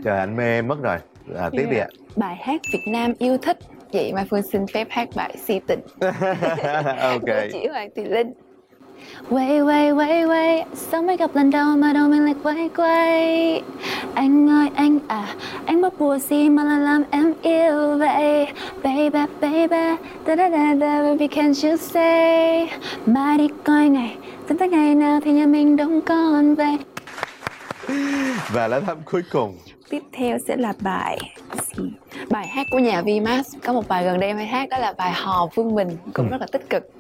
Trời, anh mê em mất rồi. Tiếp đi ạ. Bài hát Việt Nam yêu thích. Vậy Mai Phương xin phép hát bài Si Tình Ok. của chị Hoàng Thị Linh. Quay, sao mới gặp lần đầu mà đầu mình lại quay. Anh ơi anh à, anh bắt buộc gì mà lại làm em yêu vậy. Baby, baby can't you say. Mai đi coi ngày, tính tới ngày nào thì nhà mình đông con về. Và lá thăm cuối cùng. Tiếp theo sẽ là bài hát của nhà VMAX. Có một bài gần đây em hay hát, đó là bài Hò Vương Mình, cũng rất là tích cực.